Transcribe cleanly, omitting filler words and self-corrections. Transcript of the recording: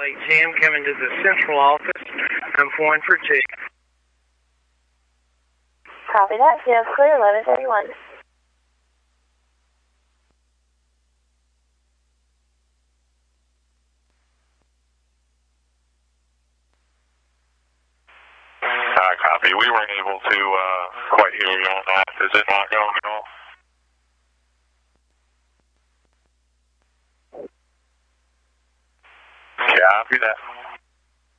Jim coming to the central office. I'm 1 for 2. Copy that. Yes, clear, 11:31. Copy. We weren't able to quite hear you on that. Is it not going at all? Copy that.